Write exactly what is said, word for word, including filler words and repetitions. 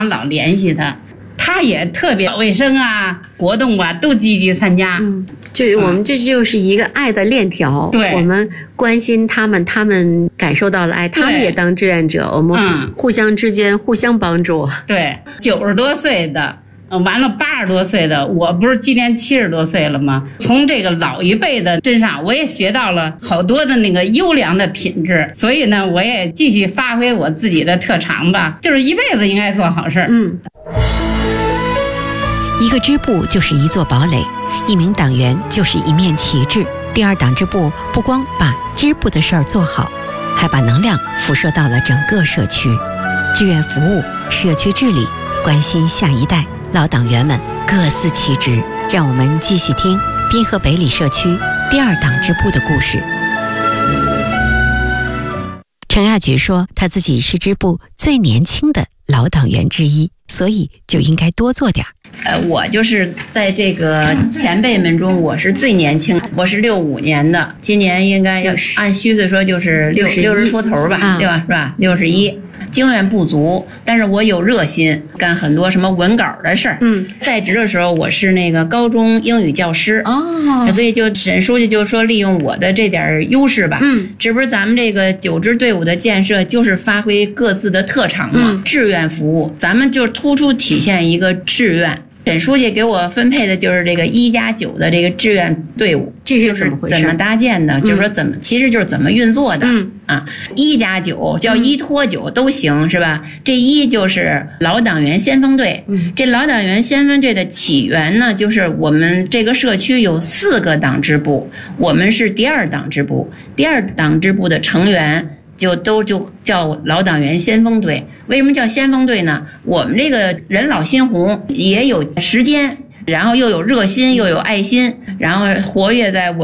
老联系他，他也特别卫生啊，活动啊都积极参加。 嗯，就是我们这就是一个爱的链条。 对， 我们关心他们，他们感受到了爱，他们也当志愿者，我们互相之间互相帮助。 对，九十多岁的。完了，八十多岁的，我不是今年七十多岁了吗？从这个老一辈的身上，我也学到了好多的那个优良的品质。所以呢，我也继续发挥我自己的特长吧，就是一辈子应该做好事儿。 嗯， 一个支部就是一座堡垒，一名党员就是一面旗帜。第二党支部不光把支部的事儿做好，还把能量辐射到了整个社区，志愿服务、社区治理，关心下一代。老党员们各司其职，让我们继续听滨河北里社区第二党支部的故事。陈亚菊说，他自己是支部最年轻的老党员之一，所以就应该多做点。 呃，我就是在这个前辈们中，我是最年轻，我是六五年的，今年应该要按虚岁说就是六六十出头吧，啊、对吧？是吧？六十一。经验不足，但是我有热心，干很多什么文稿的事儿。嗯，在职的时候我是那个高中英语教师哦，所以就沈书记就说利用我的这点优势吧。嗯，这不是咱们这个九支队伍的建设就是发挥各自的特长嘛，嗯、志愿服务，咱们就突出体现一个志愿。沈书记给我分配的就是这个一加九的这个志愿队伍， 这是怎么回事？ 怎么搭建的？嗯、就是说怎么，其实就是怎么运作的。嗯啊，一加九叫一拖九都行，是吧？这一就是老党员先锋队。嗯，这老党员先锋队的起源呢，就是我们这个社区有四个党支部，我们是第二党支部，第二党支部的成员。就都就叫老党员先锋队。为什么叫先锋队呢？我们这个人老心红，也有时间，然后又有热心又有爱心，然后活跃在我